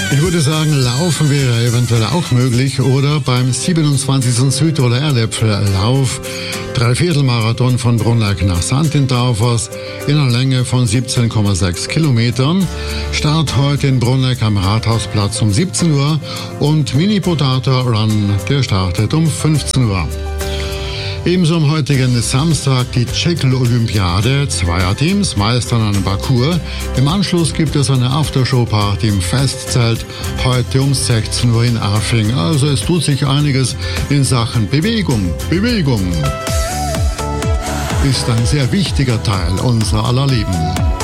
Ich würde sagen, Laufen wäre eventuell auch möglich oder beim 27. Südtiroler Erdäpfellauf, Dreiviertelmarathon von Brunneck nach Sandintaufers in einer Länge von 17,6 Kilometern. Start heute in Brunneck am Rathausplatz um 17 Uhr und Mini Potato Run, der startet um 15 Uhr. Ebenso am heutigen Samstag die Chekel-Olympiade, Zweierteams meistern einen Parcours. Im Anschluss gibt es eine Aftershow-Party im Festzelt, heute um 16 Uhr in Afing. Also es tut sich einiges in Sachen Bewegung. Bewegung ist ein sehr wichtiger Teil unser aller Leben.